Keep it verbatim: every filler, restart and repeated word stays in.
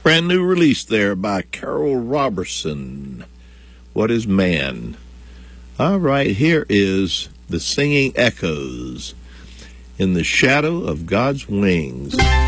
Brand new release there by Carol Robertson. What is man? All right, here is the Singing Echoes, In the Shadow of God's Wings.